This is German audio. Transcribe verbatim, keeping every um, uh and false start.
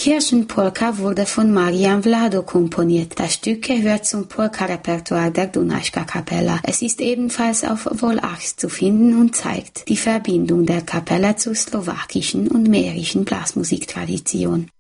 Kirchenpolka wurde von Marian Vlado komponiert. Das Stück gehört zum Polka-Repertoire der Dunajska-Kapella. Es ist ebenfalls auf Volachs zu finden und zeigt die Verbindung der Kapelle zur slowakischen und mährischen Blasmusiktradition.